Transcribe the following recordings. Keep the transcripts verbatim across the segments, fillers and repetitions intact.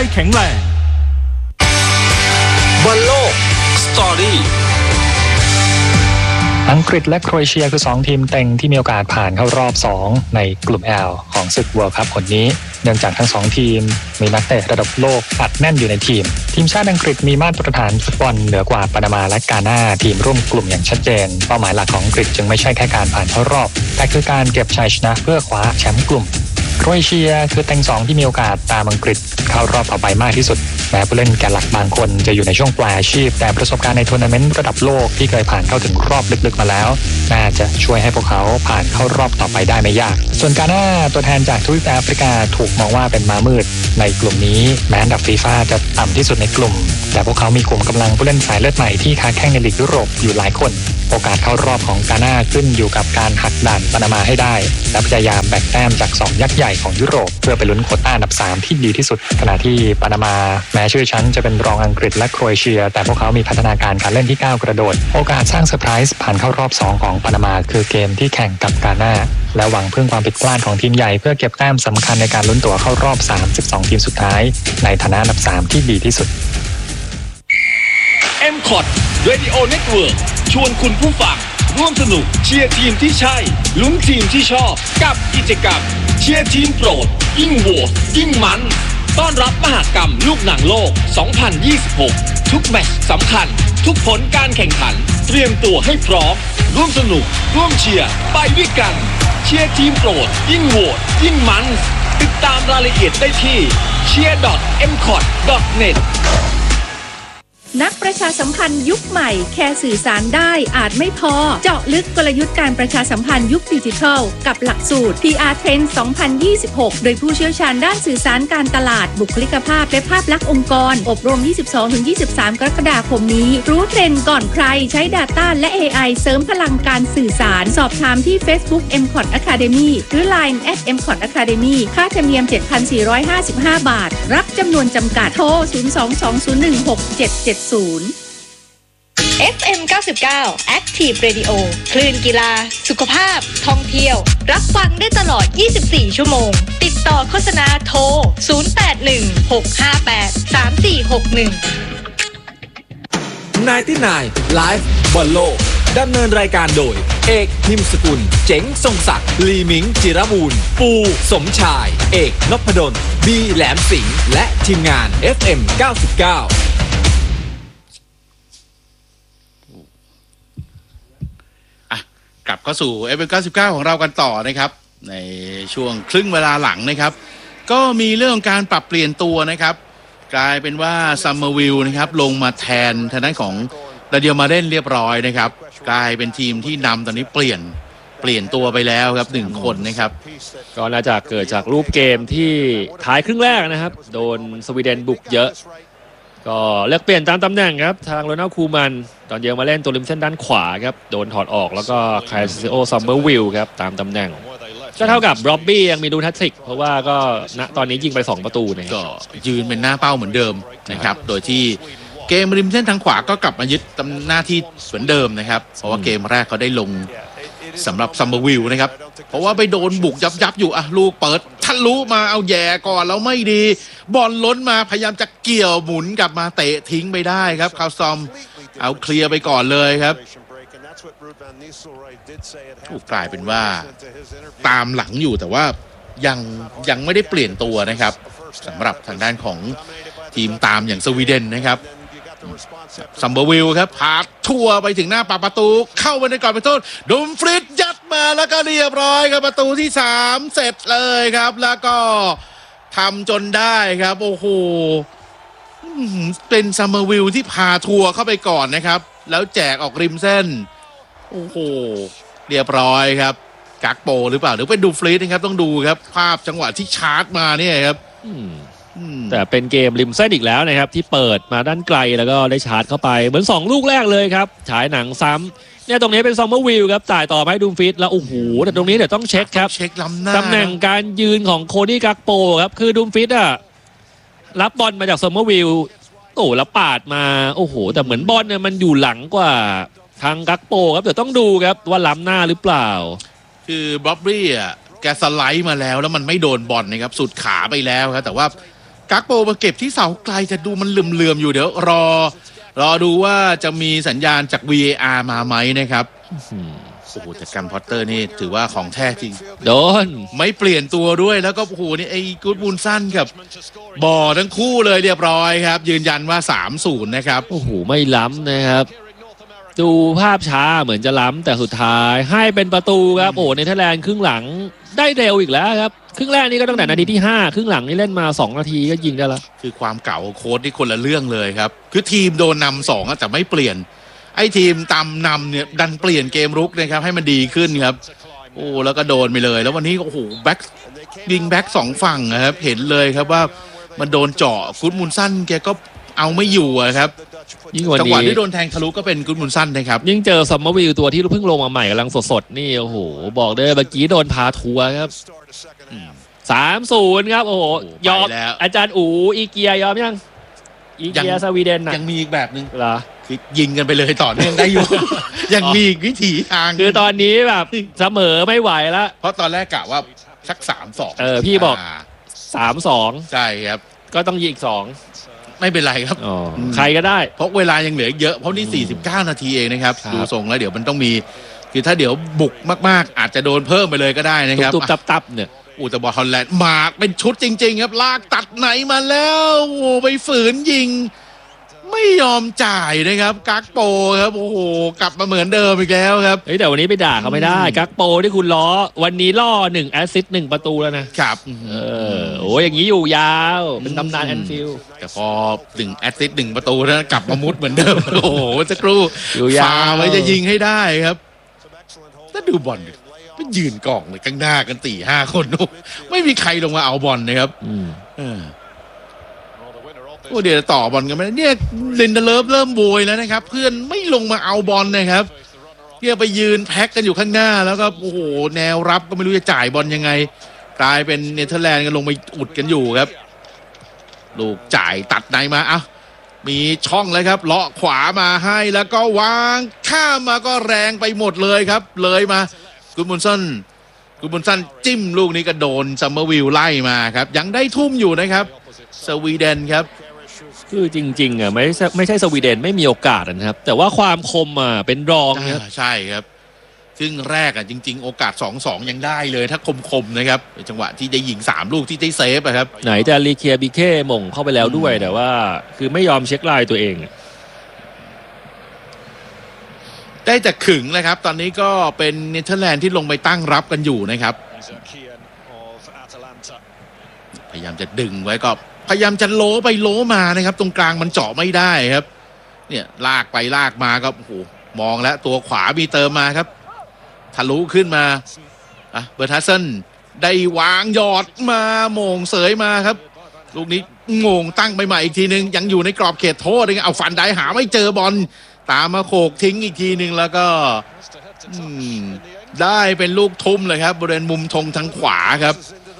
ยแข็งแรงบอลโลกสตอรี่อังกฤษและโครเอเชียคือสองทีมเต็งที่มีโอกาสผ่านเข้ารอบสองในกลุ่ม L ของศึก World Cup คนนี้เนื่องจากทั้งสองทีมมีนักเตะระดับโลกอัดแน่นอยู่ในทีมทีมชาติอังกฤษมีมาตรฐานฟุตบอลเหนือกว่าปานามาและกาน่าทีมร่วมกลุ่มอย่างชัดเจนเป้าหมายหลักของอังกฤษจึงไม่ใช่แค่การผ่านเข้ารอบแต่คือการเก็บชัยชนะเพื่อคว้าแชมป์กลุ่มโครเอเชียคือเต็งสองที่มีโอกาสตามอังกฤษเข้ารอบต่อไปมากที่สุดแม้ผู้เล่นแกนหลักบางคนจะอยู่ในช่วงปลายอาชีพแต่ประสบการณ์ในทัวร์นาเมนต์ระดับโลกที่เคยผ่านเข้าถึงรอบลึกๆมาแล้วน่าจะช่วยให้พวกเขาผ่านเข้ารอบต่อไปได้ไม่ยากส่วนกาน่าตัวแทนจากทวีปแอฟริกาถูกมองว่าเป็นม้ามืดในกลุ่มนี้แม้อันดับฟีฟ่าจะต่ำที่สุดในกลุ่มแต่พวกเขามีกลุ่มกำลังผู้เล่นสายเลือดใหม่ที่ค้าแข่งในลีกยุโรปอยู่หลายคนโอกาสเข้ารอบของกาน่าขึ้นอยู่กับการหักด่านปานามาให้ได้และพยายามแบกแต้มจากสองยักษ์ใหญ่ของยุโรปเพื่อไปลุ้นโควต้าอันดับสามที่ดีที่สุดขณะที่ปานามาแม้ชื่อชั้นจะเป็นรองอังกฤษและโครเอเชียแต่พวกเขามีพัฒนาการการเล่นที่ก้าวกระโดดโอกาสสร้างเซอร์ไพรส์ผ่านเข้ารอบสองของปานามาคือเกมที่แข่งกับกาน่าและหวังพึ่งความผิดพลาดของทีมใหญ่เพื่อเก็บแต้มสำคัญในการลุ้นตั๋วเข้ารอบสามสิบสองทีมสุดท้ายในฐานะอันดับสามที่ดีที่สุดเอ็ม คอท Radio Network ชวนคุณผู้ฟังร่วมสนุกเชียร์ทีมที่ใช่ลุ้นทีมที่ชอบกับกิจกรรมเชียร์ทีมโปรดยิ่งโหวตยิ่งมันต้อนรับมหกรรมลูกหนังโลกสองพันยี่สิบหกทุกแมตช์สำคัญทุกผลการแข่งขันเตรียมตัวให้พร้อมร่วมสนุกร่วมเชียร์ไปด้วยกันเชียร์ทีมโปรดยิ่งโหวตยิ่งมันติดตามรายละเอียดได้ที่ เชียร์ ดอท เอ็ม คอท ดอท เน็ตนักประชาสัมพันธ์ยุคใหม่แค่สื่อสารได้อาจไม่พอเจาะลึกกลยุทธ์การประชาสัมพันธ์ยุคดิจิทัลกับหลักสูตร พี อาร์ Trend สองพันยี่สิบหกโดยผู้เชี่ยวชาญด้านสื่อสารการตลาดบุคลิกภาพและภาพลักษณ์องค์กรอบรม ยี่สิบสองถึงยี่สิบสาม กรกฎาคมนี้รู้เทรนด์ก่อนใครใช้ Data และ เอ ไอ เสริมพลังการสื่อสารสอบถามที่ Facebook เอ็ม คอท Academy หรือ ไลน์ แอท เอ็ม คอท แอคาเดมี่ ค่าธรรมเนียม เจ็ดพันสี่ร้อยห้าสิบห้า บาทรับจำนวนจำกัดโทรศูนย์ สอง สอง ศูนย์ หนึ่ง หก เจ็ด เจ็ด ศูนย์เอฟ เอ็ม เก้าสิบเก้า Active Radio คลื่นกีฬาสุขภาพท่องเที่ยวรับฟังได้ตลอดยี่สิบสี่ชั่วโมงติดต่อโฆษณาโทรศูนย์ แปด หนึ่ง หก ห้า แปด สาม สี่ หก หนึ่งไนน์ตี้ไนน์ Live บอลโลกดำเนินรายการโดยเอกพิมพ์สกุลเจ๋งทรงศักดิ์ลีมิงจิรบูรณ์ปูสมชายเอกนพดลบีแหลมสิงห์และทีมงาน เอฟ เอ็ม เก้าสิบเก้ากลับเข้าสู่ เอฟ เอ็ม เก้าสิบเก้า ของเรากันต่อนะครับในช่วงครึ่งเวลาหลังนะครับก็มีเรื่องการปรับเปลี่ยนตัวนะครับกลายเป็นว่าซัมเมอร์วิลนะครับลงมาแทนทางด้านของดาเดียลมาเดนเรียบร้อยนะครับกลายเป็นทีมที่นำตอนนี้เปลี่ยนเปลี่ยนตัวไปแล้วครับหนึ่งคนนะครับก็น่าจะเกิดจากรูปเกมที่ท้ายครึ่งแรกนะครับโดนสวีเดนบุกเยอะก็เลือกเปลี่ยนตามตำแหน่งครับทางโรนัลด์คูมันตอนเดียวมาเล่นตัวริมเส้นด้านขวาครับโดนถอดออกแล้วก็คาซิโอซัมเมอร์วิลครับตามตำแหน่งก็เท่ากับร็อบบี้ยังมีดูแฮตทริกเพราะว่าก็ณตอนนี้ยิงไปสองประตูเนี่ยก็ยืนเป็นหน้าเป้าเหมือนเดิมนะครับโดยที่เกมริมเส้นทางขวาก็กลับมายึดตำหน้าที่เหมือนเดิมนะครับเพราะว่าเกมแรกเขาได้ลงสำหรับซัมเมอร์วิลนะครับเพราะว่าไปโดนบุกยับยับอยู่อะลูกเปิดทะลุมาเอาแย่ก่อนแล้วไม่ดีบอลล้นมาพยายามจะเกี่ยวหมุนกลับมาเตะทิ้งไปได้ครับคาวซอมเอาเคลียร์ไปก่อนเลยครับถูกกลายเป็นว่าตามหลังอยู่แต่ว่ายังยังไม่ได้เปลี่ยนตัวนะครับสำหรับทางด้านของทีมตามอย่างสวีเดนนะครับซัมเบอร์วิลครับพาทั่วไปถึงหน้าปากประตูเข้าไปในกรอบเป็นโทษดุมฟริดยัดมาแล้วก็เรียบร้อยครับประตูที่สามเสร็จเลยครับแล้วก็ทำจนได้ครับโอ้โหเป็นซัมเบอร์วิลที่พาทัวร์เข้าไปก่อนนะครับแล้วแจกออกริมเส้นโอ้โหเรียบร้อยครับกักโปหรือเปล่าหรือเป็นดูฟริดนะครับต้องดูครับภาพจังหวะที่ชาร์จมาเนี่ยครับแต่เป็นเกมริมเส้นอีกแล้วนะครับที่เปิดมาด้านไกลแล้วก็ได้ชาร์จเข้าไปเหมือนสองลูกแรกเลยครับฉายหนังซ้ำเนี่ยตรงนี้เป็นซัมเมอร์วิลครับจ่ายต่อให้ดูฟริดแล้วโอ้โหแต่ตรงนี้เดี๋ยวต้องเช็คครับเช็คล้ำหน้าตำแหน่งการยืนของโคดี้กักโปครับคือดูฟริดอะรับบอลมาจากซัมเมอร์วิลโอ้แล้วปาดมาโอ้โหแต่เหมือนบอลเนี่ยมันอยู่หลังกว่าทางกักโปครับเดี๋ยวต้องดูครับว่าล้ำหน้าหรือเปล่าคือบ๊อบบี้อ่ะแกสไลด์มาแล้วแล้วมันไม่โดนบอลนะครับสุดขาไปแล้วครับแต่ว่ากักโปมาเก็บที่เสาไกลจะดูมันเหลื่อมๆอยู่เดี๋ยวรอรอดูว่าจะมีสัญญาณจาก วี เอ อาร์ มาไหมนะครับโอ้โหแต่แกรมพอตเตอร์นี่ถือว่าของแท้จริงโดนไม่เปลี่ยนตัวด้วยแล้วก็โอ้โหนี่ไอ้กู๊ดมูลสั้นกับบอทั้งคู่เลยเรียบร้อยครับยืนยันว่า สามศูนย์ นะครับโอ้โหไม่ล้ำนะครับดูภาพช้าเหมือนจะล้ำแต่สุดท้ายให้เป็นประตูครับโอ้เนเธอร์แลนด์ครึ่งหลังได้เร็วอีกแล้วครับครึ่งแรกนี่ก็ตั้งแต่นาทีที่ห้าครึ่งหลังนี่เล่นมาสองนาทีก็ยิงได้แล้วคือความเก่าโค้ชที่คนละเรื่องเลยครับคือทีมโดนนำสองแต่ไม่เปลี่ยนไอ้ทีมตามนำเนี่ยดันเปลี่ยนเกมรุกนะครับให้มันดีขึ้นครับโอ้แล้วก็โดนไปเลยแล้ววันนี้โอ้โหแบ็คยิงแบ็คสองฝั่งนะครับเห็นเลยครับว่ามันโดนเจาะกุดมุนสั้นแกก็เอาไม่อยู่ครับจังหวะที่โดนแทงทะลุก็เป็นกุดมุนสั้นนะครับยิ่งเจอซัมเมอร์วิลตัวที่เพิ่งลงมาใหม่กำลังสดๆนี่โอ้โหบอกเลยเมื่อกี้โดนพาทัวร์ครับสามศูนย์ครับโอ้โหยอมอาจารย์อูอีเกียยอมยังอีเกียสวีเดนยังมีอีกแบบนึงเหรอคือยิงกันไปเลยต่อเนื่องได้อยู่ ยังมีอีกวิถีทางคือตอนนี้แบบเสมอไม่ไหวแล้วเพราะตอนแรกกะว่าสักสามสองเออพี่บอกสามสองใช่ครับก็ต้องยิงอีกสองไม่เป็นไรครับใครก็ได้เพราะเวลายังเหลือเยอะเพราะนี่สี่สิบเก้านาทีเองนะครับดูทรงแล้วเดี๋ยวมันต้องมีคือถ้าเดี๋ยวบุกมากๆอาจจะโดนเพิ่มไปเลยก็ได้นะครับตุ๊บตับๆเนี่ยอุตบอลฮอลแลนด์มาเป็นชุดจริงๆครับลากตัดไหนมาแล้วโอ้ไปฝืนยิงไม่ยอมจ่ายนะครับกักโปครับโอ้โหกลับมาเหมือนเดิมอีกแล้วครับเฮ้ยแต่วันนี้ไปด่าเขาไม่ได้กักโปที่คุณล้อวันนี้ล่อหนึ่งแอสซิสต์หนึ่งประตูแล้วนะครับเออโอ้ยอย่างนี้อยู่ยาวเป็นตำนานแอนฟิลด์แต่พอหนึ่งแอสซิสต์หนึ่งประตูแล้วกลับมามุดเหมือนเดิมโอ้โหสักครู่ฟาไว้จะยิงให้ได้ครับถ้าดูบอลก็ยืนกองเลยข้างหน้ากันตีห้าคนไม่มีใครลงมาเอาบอลนะครับโอ้เดี๋ยวต่อบอลกันไม่ได้เนี่ยลินเดเลฟเริ่มโวยแล้วนะครับเพื่อนไม่ลงมาเอาบอลนะครับเนี่ยไปยืนแพ็กกันอยู่ข้างหน้าแล้วก็โอ้โหแนวรับก็ไม่รู้จะจ่ายบอลยังไงกลายเป็นเนเธอร์แลนด์กันลงไปอุดกันอยู่ครับลูกจ่ายตัดในมาอ่ะมีช่องเลยครับเลาะขวามาให้แล้วก็วางข้ามมาก็แรงไปหมดเลยครับเลยมากุดมุนสันกุดมุนสันจิ้มลูกนี้ก็โดนซัมเมอร์วิลไล่มาครับยังได้ทุ่มอยู่นะครับสวีเดนครับคือจริงๆอ่ะไม่ใช่ไม่ใช่สวีเดนไม่มีโอกาสนะครับแต่ว่าความคมอ่ะเป็นรองครับใช่ครับซึ่งแรกอ่ะจริงๆโอกาส สองสอง ยังได้เลยถ้าคมๆนะครับจังหวะที่ได้ยิงสามลูกที่ได้เซฟอ่ะครับไหนจะรีเคียบิเก้หม่งเข้าไปแล้วด้วยแต่ว่าคือไม่ยอมเช็คไลน์ตัวเองได้แต่ขึงนะครับตอนนี้ก็เป็นเนเธอร์แลนด์ที่ลงไปตั้งรับกันอยู่นะครับพยายามจะดึงไว้ก็พยายามจะโล้ไปโล้มานะครับตรงกลางมันเจาะไม่ได้ครับเนี่ยลากไปลากมาก็โอ้โหมองแล้วตัวขวามีเติมมาครับทะลุขึ้นมาอ่ะเบอร์ทัสเซนได้วางหยอดมาโมงเสยมาครับลูกนี้งงตั้งไปใหม่อีกทีนึงยังอยู่ในกรอบเขตโทษเลยเอาฟันได้หาไม่เจอบอลตามมาโขกทิ้งอีกทีนึงแล้วก็ได้เป็นลูกทุ่มเลยครับบริเวณมุมธงทางขวาครับ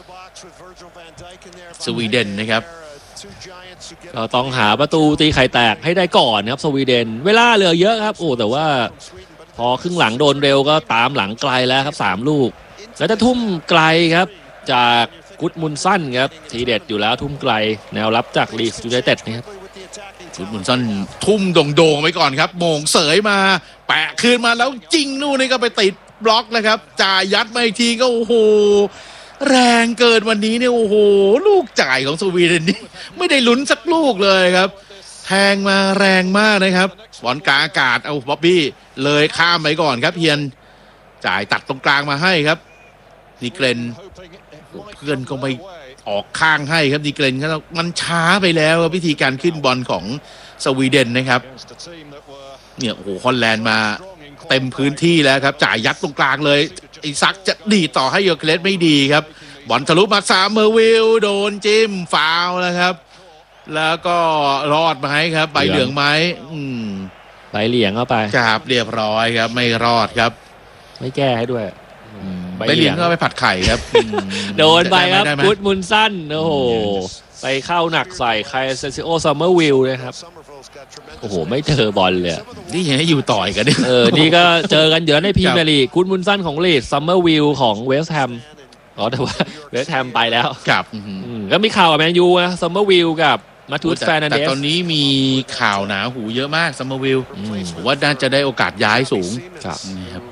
สวีเดนนะครับก็ต้องหาประตูตีไข่แตกให้ได้ก่อนครับสวีเดนเวลาเหลือเยอะครับโอ้แต่ว่าพอครึ่งหลังโดนเร็วก็ตามหลังไกลแล้วครับสามลูกแล้วจะทุ่มไกลครับจากกุดมุนสั้นครับทีเด็ดอยู่แล้วทุ่มไกลแนวรับจากลีดส์ยูไนเต็ดนะครับกุดมุนสั้นทุ่มโด่งๆไว้ก่อนครับโมงเสยมาแปะคืนมาแล้วจริงนู่นนี่ก็ไปติดบล็อกเลยครับจ่ายยัดมาอีกทีก็โอ้โหแรงเกินวันนี้เนี่ยโอ้โหลูกจ่ายของสวีเดนนี่ไม่ได้ลุ้นสักลูกเลยครับแทงมาแรงมากนะครับบอลกลางอากาศเอาบ๊อบบี้เลยข้ามไปก่อนครับเพียนจ่ายตัดตรงกลางมาให้ครับดีเกรนเพื่อนก็ไม่ออกข้างให้ครับดีเกรนครับมันช้าไปแล้ววิธีการขึ้นบอลของสวีเดนนะครับเนี่ยโอ้โหฮอลแลนด์มาเต็มพื้นที่แล้วครับจ่ายยัดตรงกลางเลยไอ้ซักจะดีต่อให้โยเคเลสไม่ดีครับบอลทะลุมาซามเมอร์วิลโดนจิ้มฟาวล์นะครับแล้วก็รอดไหมครับใบเหลืองไหมอืมใบเหลืองเข้าไปครับเรียบร้อยครับไม่รอดครับไม่แก้ให้ด้วยใบเหลืองก็ไปผัดไข่ครับโดนไปครับกุดมุนสั้นโอ้โหไปเข้าหนักใส่ไคเซซิโอซัมเมอร์วิลนะครับโอ้โหไม่เจอบอลเลยนี่ยังให้อยู่ต่อยกันเออนี่ก็เจอกันเยอะในพรีเมียร์ลีกกุดมุนสั้นของลีดซัมเมอร์วิลของเวสต์แฮมอ๋อแต่ว่าเวสต์แฮมไปแล้วครับก็มีข่าวกับแมนยูนะซัมเมอร์วิลกับมาทูสแฟร์นันเดสแต่ตอนนี้มีข่าวหนาหูเยอะมากซัมเมอร์วิลผมว่าน่าจะได้โอกาสย้ายสูงครับนี่ครับ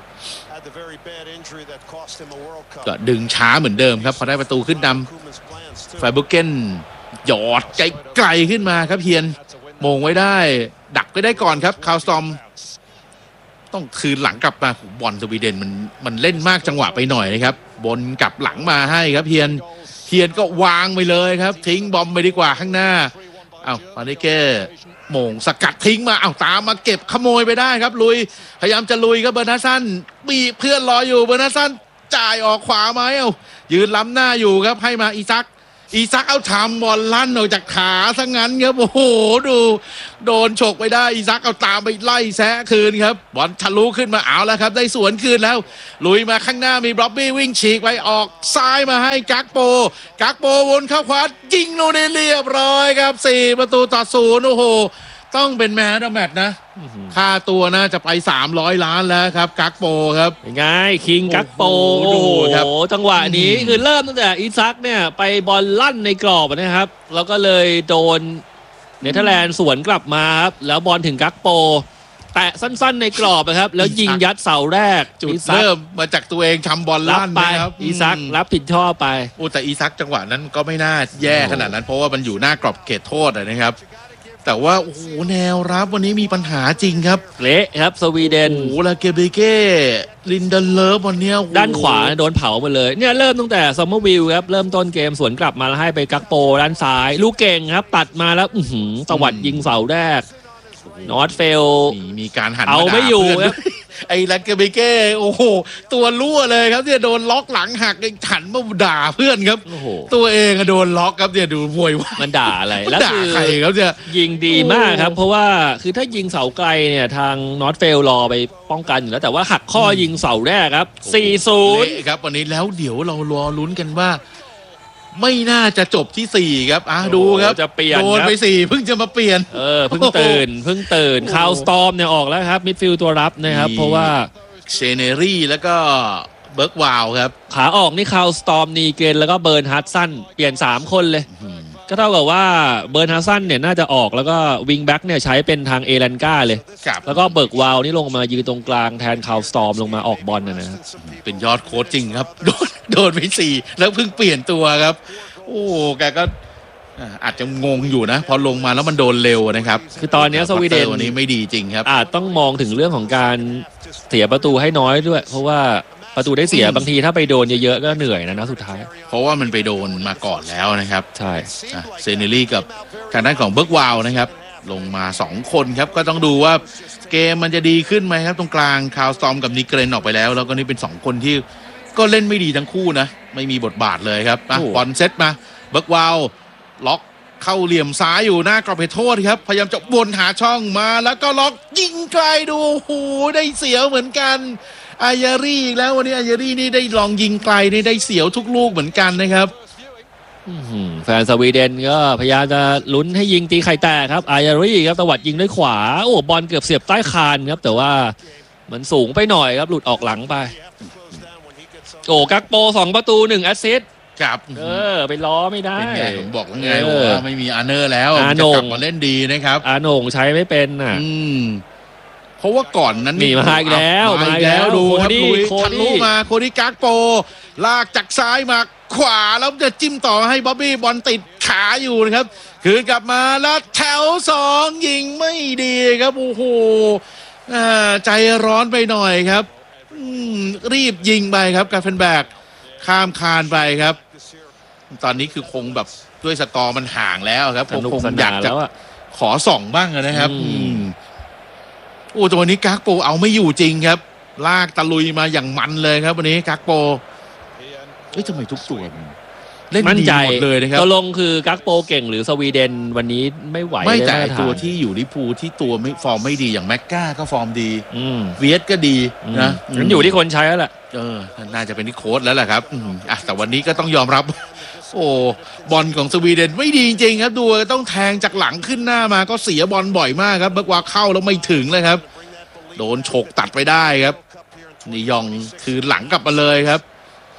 ก็ดึงช้าเหมือนเดิมครับพอได้ประตูขึ้นนำไฟบุเกนหยอดไกลๆขึ้นมาครับเฮียนมงไว้ได้ดักไว้ได้ก่อนครับคาวสตอมต้องคืนหลังกลับมาบอลสวีเดนมันมันเล่นมากจังหวะไปหน่อยนะครับบนกลับหลังมาให้ครับเฮียนเฮียนก็วางไปเลยครับทิ้งบอมไปดีกว่าข้างหน้าอ้าวปานิเก้โมงสกัดทิ้งมาอ้าวตามมาเก็บขโมยไปได้ครับลุยพยายามจะลุยครับเบอร์นาสันมีเพื่อนรออยู่เบอร์นาสันจ่ายออกขวาไหมเอ้ายืนล้ำหน้าอยู่ครับให้มาอีซักอีซักเอาทำบอลลั่นออกจากขาซะงั้นครับโอ้โหดูโดนฉกไปได้อีซักเอาตามไปไล่แซะคืนครับบอลทะลุขึ้นมาเอาแล้วครับได้สวนคืนแล้วลุยมาข้างหน้ามีบล็อบบี้วิ่งฉีกไปออกซ้ายมาให้กักโปกักโปวนเข้าขวายิงโนเนเรียบร้อยครับสี่ประตูต่อศูนย์โอ้โหต้องเป็นแมนด์แมตช์นะค่าตัวน่าจะไปสามร้อยล้านแล้วครับกักโปครับเป็นไงคิงกักโปโอ้โหจังหวะนี้คือเริ่มตั้งแต่อีซักเนี่ยไปบอลลั่นในกรอบนะครับแล้วก็เลยโดนเนเธอร์แลนด์สวนกลับมาครับแล้วบอลถึงกักโปแตะสั้นๆในกรอบนะครับแล้วยิงยัดเสาแรกจุดเริ่มมาจากตัวเองทำบอลลั่นนะครับอีซักรับผิดชอบไปโอ้แต่อีซักจังหวะนั้นก็ไม่น่าแย่ขนาดนั้นเพราะว่ามันอยู่หน้ากรอบเขตโทษนะครับแต่ว่าโอ้โหแนวรับวันนี้มีปัญหาจริงครับเละครับสวีเดนโอ้โหลาเกเบเก้ลินเดนเลิฟวันนี้ด้านขวาโดนเผาไปเลยเนี่ยเริ่มตั้งแต่ซัมเมอร์วิลครับเริ่มต้นเกมสวนกลับมาแล้วให้ไปกักโปด้านซ้ายลูกเก่งครับตัดมาแล้วอื้อหือตวัดยิงเสาแรกนอตเฟลมีการหันเอาไม่อยู่ครับไอ้ลาเกเบเก้โอ้โหตัวรั่วเลยครับเนี่ยโดนล็อกหลังหักเลยหันมาด่าเพื่อนครับตัวเองโดนล็อกครับเนี่ยดูโวยวายมันด่าอะไรแล้วคือใครครับเนี่ยยิงดีมากครับเพราะว่าคือถ้ายิงเสาไกลเนี่ยทางนอตเฟลรอไปป้องกันอยู่แล้วแต่ว่าหักข้อยิงเสาแรกครับ สี่ศูนย์ครับวันนี้แล้วเดี๋ยวเรารอลุ้นกันว่าไม่น่าจะจบที่สี่ครับอ่ะดูครับจะเปลี่ยนโดนไปสี่เพิ่งจะมาเปลี่ยนเออเพิ่งตื่นเพิ่งตื่นคาวสตอมเนี่ยออกแล้วครับมิดฟิลด์ตัวรับนะครับเพราะว่าเชเนรี่แล้วก็เบิร์กวาวครับขาออกนี่คาวสตอมนีเกนแล้วก็เบิร์นฮัตสันเปลี่ยนสามคนเลยก็เท่ากับว่าเบิร์นฮัตสันเนี่ยน่าจะออกแล้วก็วิงแบ็กเนี่ยใช้เป็นทางเอรันก้าเลยแล้วก็เบิร์กวาวนี่ลงมายืนตรงกลางแทนคาวสตอมลงมาออกบอลนะครับเป็นยอดโค้ชจริงครับโดนโดนไปสี่แล้วเพิ่งเปลี่ยนตัวครับโอ้แกก็อาจจะงงอยู่นะพอลงมาแล้วมันโดนเร็วนะครับคือตอนนี้สวีเดนวันนี้ไม่ดีจริงครับอาจต้องมองถึงเรื่องของการเสียประตูให้น้อยด้วยเพราะว่าประตูได้เสียบางทีถ้าไปโดนเยอะๆก็เหนื่อยนะนะสุดท้ายเพราะว่ามันไปโดนมาก่อนแล้วนะครับใช่เซเนลี่กับทางด้านของเบิร์กวาวนะครับลงมาสองคนครับก็ต้องดูว่าเกมมันจะดีขึ้นไหมครับตรงกลางคาวสตอมกับนิเกรนออกไปแล้วแล้วก็นี่เป็นสองคนที่ก็เล่นไม่ดีทั้งคู่นะไม่มีบทบาทเลยครับบอลเซตมาเบิร์กวาวล็อกเข้าเหลี่ยมซ้ายอยู่หน้ากรอบเขตโทษครับพยายามจะวนหาช่องมาแล้วก็ล็อกยิงไกลดูโอ้โหได้เสียวเหมือนกันอายารี่แล้ววันนี้อายารี่นี่ได้ลองยิงไกลนี่ได้เสียวทุกลูกเหมือนกันนะครับแฟนสวีเดนก็พยายามจะลุ้นให้ยิงตีไข่แตกครับอายารี่ครับตวัดยิงด้วยขวาโอ้บอลเกือบเสียบใต้คานครับแต่ว่ามันสูงไปหน่อยครับหลุดออกหลังไปโอ้กักโปสองประตูหนึ่งแอสซิสต์ครับเออไปล้อไม่ได้เป็นไงผมบอกแล้วไงว่าไม่มีอาร์เนอร์แล้วจะกลับมาเล่นดีนะครับอาโหน่งใช้ไม่เป็นน่ะอืมเพราะว่าก่อนนั้นนี่มาอีกแล้วมาอีกแล้วดูครับลุยทะลุมาโคดี้กักโปลากจากซ้ายมาขวาแล้วจะจิ้มต่อให้บ๊อบบี้บอลติดขาอยู่นะครับคืนกลับมาแล้วแถวสองยิงไม่ดีครับโอ้โหใจร้อนไปหน่อยครับรีบยิงไปครับกาเฟนแบกข้ามคานไปครับตอนนี้คือคงแบบด้วยสกอร์มันห่างแล้วครับผมคงอยากจะขอส่องบ้างนะครับโอ้ตัวนี้กักโปเอาไม่อยู่จริงครับลากตะลุยมาอย่างมันเลยครับวันนี้กักโปเอ้ยทำไมทุกตัวเล่นดีหมดเลยนะครับตกลงคือกักโปเก่งหรือสวีเดนวันนี้ไม่ไหวไม่แต่ตัวที่อยู่ลิพูที่ตัวไม่ฟอร์มไม่ดีอย่างแม็กก้าก็ฟอร์มดีเวียดก็ดีนะมันอยู่ที่คนใช้แล้วแหละเออน่าจะเป็นที่โค้ชแล้วแหละครับอ่ะแต่วันนี้ก็ต้องยอมรับโอ้บอลของสวีเดนไม่ดีจริงครับดูต้องแทงจากหลังขึ้นหน้ามาก็เสียบอลบ่อยมากครับเบิร์กวาวเข้าแล้วไม่ถึงเลยครับโดนฉกตัดไปได้ครับนี่ยองคือหลังกลับมาเลยครับ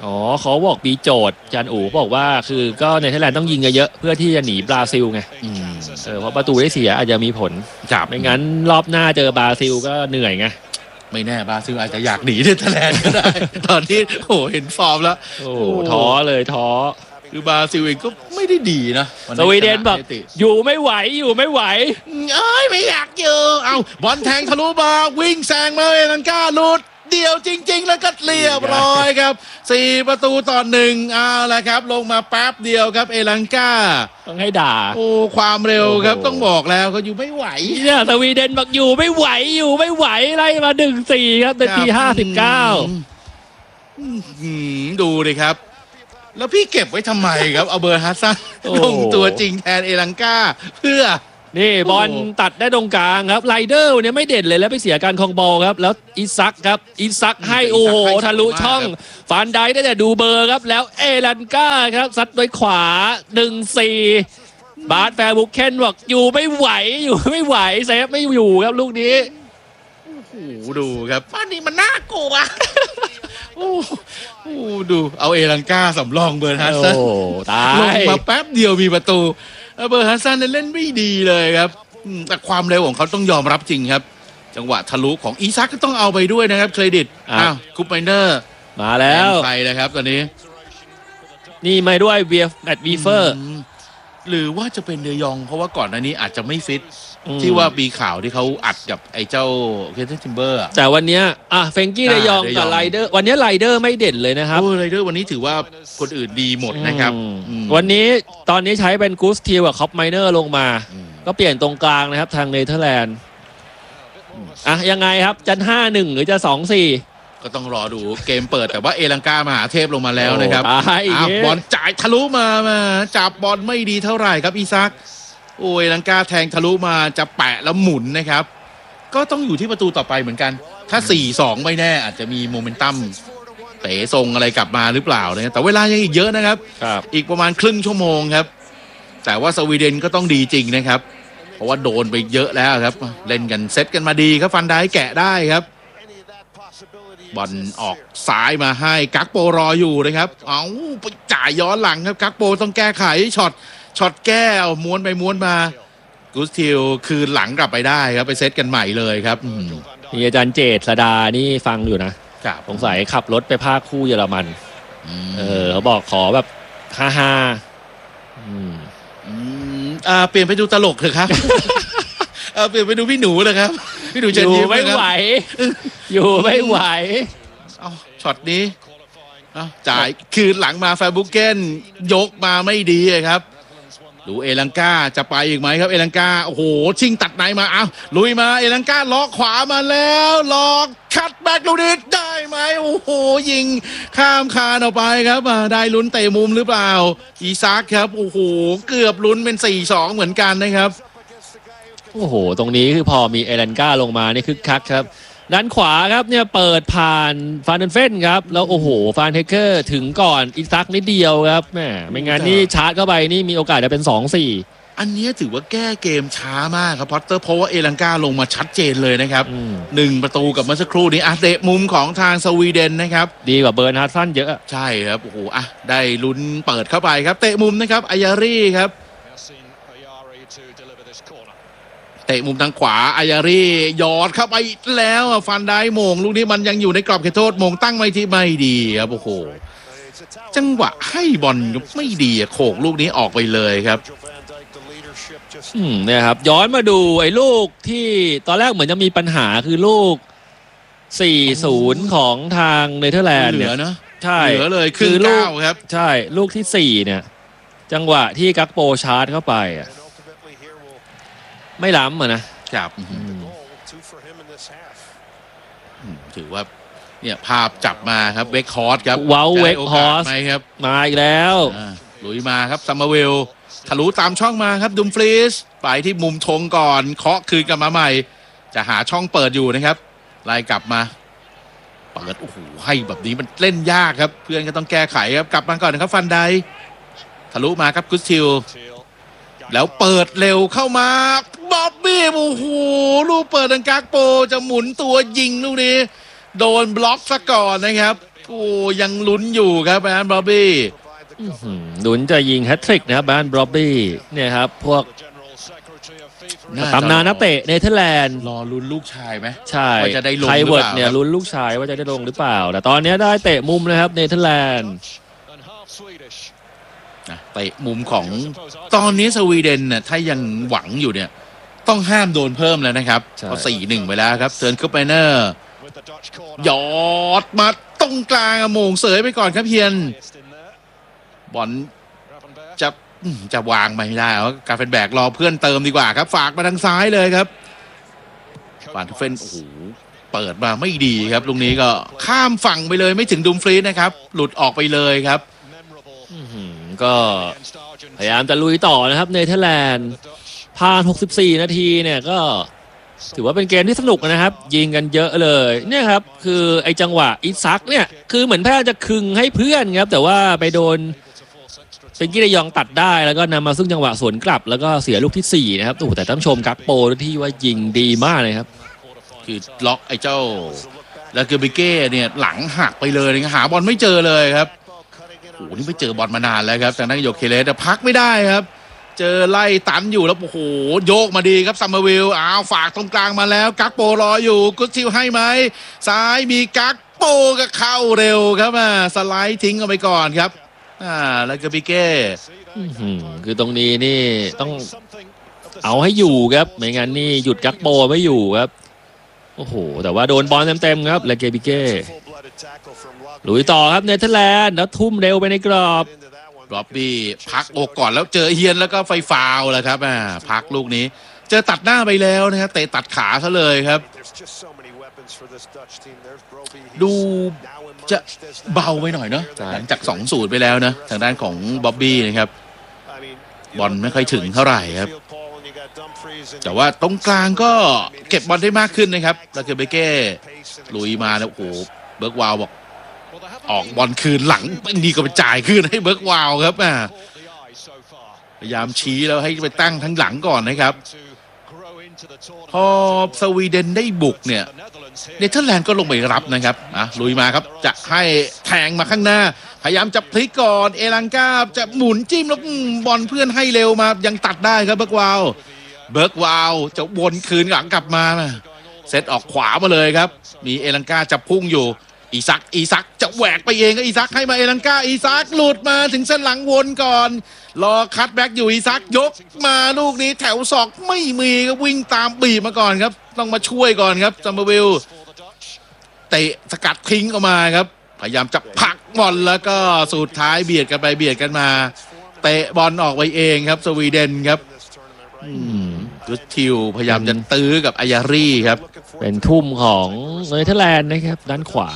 อ๋อเขาบอกมีโจทย์จานอู๋บอกว่าคือก็เนเธอร์แลนด์ต้องยิงเยอะๆเพื่อที่จะหนีบราซิลไงเออเพราะประตูได้เสียอาจจะมีผลจับไม่งั้นรอบหน้าเจอบราซิลก็เหนื่อยไงไม่แน่บราซิลอาจจะอยากหนีเนเธอร์แลนด์ก็ได้ ตอนที่โอ้เห็นฟอร์มแล้วโอ้ท้อเลยท้อคือบราซิลเองก็ไม่ได้ดีนะสวีเดนแบบอยู่ไม่ไหวอยู่ไม่ไหวเอ้ยไม่อยากอยู่เอาบอลแทงทะลุมาวิ่งแซงมาเอลันก้าหลุดเดียวจริงๆแล้วก็เรียบร้อยครับสี่ประตูต่อหนึ่งเอาละครับลงมาแป๊บเดียวครับเอลันก้าต้องให้ด่าโอ้ความเร็วครับต้องบอกแล้วเขาอยู่ไม่ไหวเนี่ยสวีเดนบอกอยู่ไม่ไหวอยู่ไม่ไหวไล่มาหนึ่งสี่ครับนาทีห้าสิบเก้าดูเลยครับแล้วพี่เก็บไว้ทำไมครับเอาเบอร์ฮัสซันลงตัวจริงแทนเอลันก้าเพื่อนี่บอลตัดได้ตรงกลางครับไรเดอร์เนี่ยไม่เด่นเลยแล้วไปเสียการครองบอลครับแล้วอิซักครับอิซักให้โอ้โหทะลุช่องฟานไดได้แต่ดูเบอร์ครับแล้วเอลันก้าครับซัดด้วยขวา หนึ่งสี่ บาร์แฟร์บุกเคนบอกอยู่ไม่ไหวอยู่ไม่ไหวเซฟไม่อยู่ครับลูกนี้โอ้โหดูครับอันนี้มันน่ากลัวโอ้โหดูเอาเอลันก้าสำรองเบอร์ฮัสซันลงมาแป๊บเดียวมีประตูเบอร์ฮัสซันเล่นไม่ดีเลยครับแต่ความเร็วของเขาต้องยอมรับจริงครับจังหวะทะลุของอีซักก็ต้องเอาไปด้วยนะครับเครดิตอ้าวคูปไมเนอร์มาแล้วใครนะครับตอนนี้นี่มาด้วยเวียแมตต์วีเฟอร์หรือว่าจะเป็นเดยองเพราะว่าก่อนหน้านี้อาจจะไม่ฟิตที่ว่ามีข่าวที่เขาอัดกับไอ้เจ้าเคเทนทิมเบอร์แต่วันนี้อ่ะเฟงกี้เดยองกับไรเดอร์วันนี้ไรเดอร์ไม่เด่นเลยนะครับโอ้ไรเดอร์วันนี้ถือว่าคนอื่นดีหมดนะครับวันนี้ตอนนี้ใช้เป็นกูสทีลกับคอปไมเนอร์ลงมาก็เปลี่ยนตรงกลางนะครับทางเนเธอร์แลนด์อ่ะยังไงครับจะห้าหนึ่งหรือจะสองสี่ก็ต้องรอดูเกมเปิดแต่ว่าเอลังกามหาเทพลงมาแล้วนะครับบอลจ่ายทะลุมามาจับบอลไม่ดีเท่าไหร่ครับอีซักโอ้ยลังกาแทงทะลุมาจะแปะแล้วหมุนนะครับก็ต้องอยู่ที่ประตูต่อไปเหมือนกันถ้า สี่สอง ไม่แน่อาจจะมีโมเมนตัมเตะทรงอะไรกลับมาหรือเปล่าเนี่ยแต่เวลายังอีกเยอะนะครับอีกประมาณครึ่งชั่วโมงครับแต่ว่าสวีเดนก็ต้องดีจริงนะครับเพราะว่าโดนไปเยอะแล้วครับเล่นกันเซตกันมาดีครับฟันได้แกะได้ครับบอลออกซ้ายมาให้กักโปรออยู่นะครับเอาไปจ่ายย้อนหลังครับกักโปต้องแก้ไขช็อตช็อตแก้วม้วนไปม้วนมากูสติลคืนหลังกลับไปได้ครับไปเซตกันใหม่เลยครับนี่อาจารย์เจษฎานี่ฟังอยู่นะสงสัยขับรถไปภาคคู่เยอรมันเออเขาบอกขอแบบฮ่าฮ่าอ่าเปลี่ยนไปดูตลกเถอะครับเออเปลี่ยนไปดูพี่หนูเลยครับพี่หนูจะอยู่ไม่ไหวอยู่ไม่ไหวเอาช็อตนี้จ่ายคืนหลังมาแฟร์บุกเกนยกมาไม่ดีครับดูเอลังกาจะไปอีกไหมครับเอลังกาโอ้โหชิงตัดไหนมาอ้าวลุยมาเอลังกาล็อกขวามาแล้วล็อกคัดแบ็กลูนิดได้ไหมโอ้โหยิงข้ามคานออกไปครับได้ลุ้นเตะมุมหรือเปล่าอีซักครับโอ้โหเกือบลุ้นเป็น สี่สอง เหมือนกันนะครับโอ้โหตรงนี้คือพอมีเอลันก้าลงมานี่คึกคักครับด้านขวาครับเนี่ยเปิดผ่านฟานเดนเฟนครับแล้วโอ้โหฟานเทเกอร์ถึงก่อนอีซักนิดเดียวครับแหมไม่งั้นนี่ชาร์จเข้าไปนี่มีโอกาสจะเป็น สองสี่อันนี้ถือว่าแก้เกมช้ามากครับพอตเตอร์เพราะว่าเอลันก้าลงมาชัดเจนเลยนะครับหนึ่งประตูกับเมื่อสักครู่นี้อ่ะเตะมุมของทางสวีเดนนะครับดีกว่าเบิร์นฮาร์ดซันเยอะใช่ครับโอ้โหอ่ะได้ลุ้นเปิดเข้าไปครับเตะมุมนะครับอายารี่ครับเตะมุมทางขวาอายารี่ยอดเข้าไปแล้วฟันได้โมงลูกนี้มันยังอยู่ในกรอบเขตโทษโมงตั้งไม่ที่ไม่ดีครับโอ้โหจังหวะให้บอลไม่ดีโขกลูกนี้ออกไปเลยครับอืมเนี่ยครับย้อนมาดูไอ้ลูกที่ตอนแรกเหมือนจะมีปัญหาคือลูก สี่ศูนย์ ของทางเนเธอร์แลนด์เนี่ยนะใช่เหลือเลยคือลูกครับใช่ลูกที่สี่เนี่ยจังหวะที่กักโปชาร์จเข้าไปอ่ะไม่ล้ำอ่ะนะครับถือว่าเนี่ยภาพจับมาครับเวกฮอร์สครับว้าวเวกฮอร์สไหมครับมาอีกแล้วลุยมาครับซัมมาเวลทะลุตามช่องมาครับดุมฟรีสไปที่มุมธงก่อนเคาะคืนกลับมาใหม่จะหาช่องเปิดอยู่นะครับไล่กลับมาเปิดโอ้โหให้แบบนี้มันเล่นยากครับเพื่อนก็ต้องแก้ไขครับกลับมาก่อนนะครับฟันไดทะลุมาครับกุสติลแล้วเปิดเร็วเข้ามาบ๊อบบี้โอ้โหลูกเปิดดังกักโปจะหมุนตัวยิงลูกนี้โดนบล็อกซะก่อนนะครับโอ้ยังลุ้นอยู่ครับแบรนด์บรอบบี้ลุ้นจะยิงแฮตทริกนะครับแบรนด์บรอบบี้เนี่ยครับพวกตำนานนักเตะเนเธอร์แลนด์รอลุ้นลูกชายไหมใช่ว่าจะได้ลงไคหรือเปล่าเวิร์ดเนี่ยลุ้นลูกชายว่าจะได้ลงหรือเปล่าแต่ตอนนี้ได้เตะมุมนะครับเนเธอร์แลนด์เตะมุมของตอนนี้สวีเดนน่ะถ้ายังหวังอยู่เนี่ยต้องห้ามโดนเพิ่มแล้วนะครับพอ สี่หนึ่ง ไปแล้วครับเทิร์นคัพไมเนอร์หยอดมาตรงกลางโมงเสยไปก่อนครับเฮียนบอลจะจะวางไม่ได้เพราะการเป็นแบกรอเพื่อนเติมดีกว่าครับฝากมาทางซ้ายเลยครับฟานทูเฟนโอ้โหเปิดมาไม่ดีครับลูกนี้ก็ข้ามฝั่งไปเลยไม่ถึงดุมฟรีสนะครับหลุดออกไปเลยครับก็พยายามจะลุยต่อนะครับเนเธอร์แลนด์ผ่านหกสิบสี่นาทีเนี่ยก็ถือว่าเป็นเกมที่สนุกนะครับยิงกันเยอะเลยเนี่ยครับคือไอ้จังหวะอิซักเนี่ยคือเหมือนแพทย์จะคึงให้เพื่อนครับแต่ว่าไปโดนเป็นกิรยองตัดได้แล้วก็นำมาซึ่งจังหวะสวนกลับแล้วก็เสียลูกที่สี่นะครับโอ้แต่ต้องชมกักโปที่ว่ายิงดีมากเลยครับคือล็อกไอ้เจ้าแล้วเกอร์บิเก้เนี่ยหลังหักไปเลยหาบอลไม่เจอเลยครับโอ้โหนี่ไม่เจอบอลมานานแล้วครับจากนั้นโยเคเลสแต่พักไม่ได้ครับเจอไล่ตันอยู่แล้วโอ้โหโยกมาดีครับซัมเมอร์วิลอ้าวฝากตรงกลางมาแล้วกักโปรออยู่กุ๊ดทิวให้ไหมซ้ายมีกักโปก็เข้าเร็วครับอ่าสไลด์ทิ้งเอาไปก่อนครับอ่าแล้วก็บิเก้คือตรงนี้นี่ต้องเอาให้อยู่ครับไม่งั้นนี่หยุดกักโปไม่อยู่ครับโอ้โหแต่ว่าโดนบอลเต็มๆครับแล้วเกบิเก้ลุยต่อครับเนเธอร์แลนด์แล้วทุ่มเร็วไปในกรอบบอบบี้พักอกก่อนแล้วเจอเฮียนแล้วก็ไฟฟาวแล้วครับอ่าพักลูกนี้เจอตัดหน้าไปแล้วนะครับเตะตัดขาซะเลยครับดูจะเบาไปหน่อยเนาะหลังจาก สองศูนย์ ไปแล้วนะทางด้านของบ๊อบบี้นะครับบอลไม่ค่อยถึงเท่าไหร่ครับแต่ว่าตรงกลางก็เก็บบอลได้มากขึ้นนะครับแล้วคือเบเก้ลุยมาแล้วโอ้โหเบิร์กวาวบอกออกบอลคืนหลังไม่ดีก็ไปจ่ายคืนให้เบิร์กวาวครับอ่าพยายามชี้แล้วให้ไปตั้งทั้งหลังก่อนนะครับพอสวีเดนได้บุกเนี่ยเนเธอร์แลนด์ก็ลงไปรับนะครับอ่ะลุยมาครับจะให้แทงมาข้างหน้าพยายามจะพลิกก่อนเอลังกาจะหมุนจิ้มแล้วบอลเพื่อนให้เร็วมายังตัดได้ครับเบิร์กวาวเบิร์กวาวจะวนคืนหลังกลับมาเซตออกขวามาเลยครับมีเอลังกาจะพุ่งอยู่อีซักอีซักจะแหวกไปเองก็อีซักให้มาเอลังกาอีซักหลุดมาถึงเส้นหลังวนก่อนรอคัตแบ็กอยู่อีซักยกมาลูกนี้แถวศอกไม่มีก็วิ่งตามบีบมาก่อนครับต้องมาช่วยก่อนครับซัมเมอร์วิลเตะสกัดทิ้งออกมาครับพยายามจะผลักบอลแล้วก็สุดท้ายเบียดกันไปเบียดกันมาเตะบอลออกไปเองครับสวีเดนครับกุสทิวพยายามจะตื้อกับอายารีครับเป็นทุ่มของเนเธอร์แลนด์นะครับด้านขวา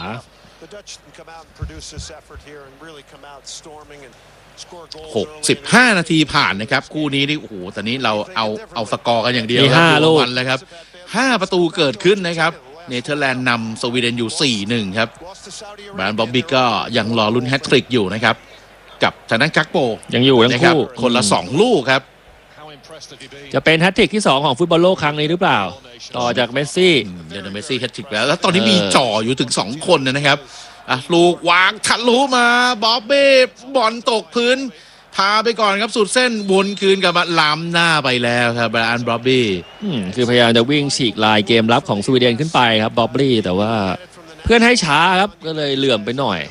หกสิบห้านาทีผ่านนะครับคู่นี้นี่โอ้โหตอนนี้เราเอาเอาสกอร์กันอย่างเดียวมีห้าลูกเลยครับห้าประตูเกิดขึ้นนะครับเนเธอร์แลนด์นำสวีเดนอยู่ สี่หนึ่ง ครับแบรนด์บ๊อบบี้ก็ยังรอลุ้นแฮตทริกอยู่นะครับกับทางด้านกักโปยังอยู่ทั้งคู่คนละสองลูกครับจะเป็นแฮตทริกที่สองของฟุตบอลโลกครั้งนี้หรือเปล่าต่อจากเมสซี่เดี๋ยวเมสซี่แฮตทริกแล้วแล้วตอนนี้มีจ่ออยู่ถึงสองคนนะครับอ่ะลูกวางทะลุมาบ๊อบบี้บอลตกพื้นพาไปก่อนครับสุดเส้นวนคืนกับมาล้ำหน้าไปแล้วครับแบรนด์บ๊อบบี้คือพยายามจะวิ่งฉีกลายเกมรับของสวีเดนขึ้นไปครับบ๊อบบี้แต่ว่าเพื่อนให้ช้าครับก็เลยเหลื่อมไปหน่อย